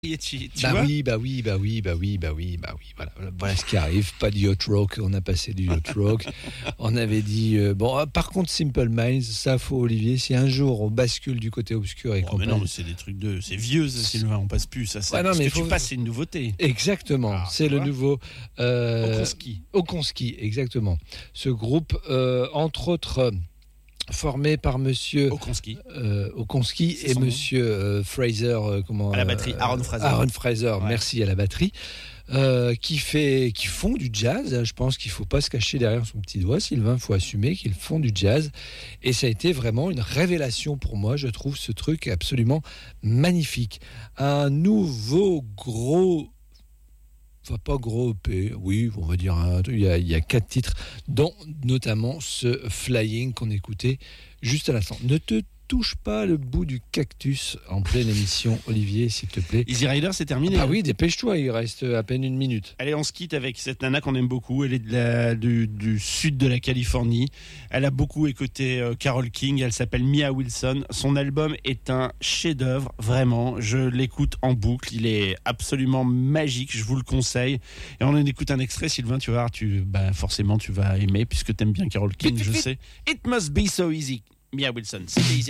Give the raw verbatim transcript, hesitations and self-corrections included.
Tu bah vois oui, bah oui, bah oui, bah oui, bah oui, bah oui. Voilà, voilà ce qui arrive. Pas de yacht rock. On a passé du yacht rock. On avait dit euh, bon. Ah, par contre, Simple Minds, ça faut Olivier. Si un jour on bascule du côté obscur et oh, qu'on mais non, passe- mais c'est des trucs de, c'est vieux, ça, Sylvain. On passe plus ça. ça. Ouais, non, Ce mais que faut- tu passes, c'est une nouveauté. Exactement, Ah, c'est tu le vois nouveau euh, Okonski. Okonski, exactement. Ce groupe, euh, entre autres, euh, formé par Monsieur Okonski. euh, Okonski C'est et son nom. Monsieur euh, Fraser, euh, comment À la batterie, euh, Aaron Fraser. Aaron Fraser, Ouais. merci à la batterie, euh, qui fait, qui font du jazz. Je pense qu'il faut pas se cacher derrière son petit doigt, Sylvain. Il faut assumer qu'ils font du jazz. Et ça a été vraiment une révélation pour moi. Je trouve ce truc absolument magnifique. Un nouveau gros. Enfin, pas gros E P, oui, on va dire, un- il y, a, il y a quatre titres, dont notamment ce Flying qu'on écoutait juste à l'instant. Ne te touche pas le bout du cactus en pleine émission, Olivier, s'il te plaît. Easy Rider, c'est terminé. Ah oui, dépêche-toi, il reste à peine une minute. Allez, on se quitte avec cette nana qu'on aime beaucoup. Elle est de la- du, du sud de la Californie. Elle a beaucoup écouté euh, Carole King. Elle s'appelle Mia Wilson. Son album est un chef-d'œuvre, vraiment. Je l'écoute en boucle. Il est absolument magique. Je vous le conseille. Et on en écoute un extrait, Sylvain. Tu vas voir, tu, bah, forcément, tu vas aimer puisque tu aimes bien Carole King, Vite, je vite, sais. It Must Be So Easy. Mia Wilson. C'était Easy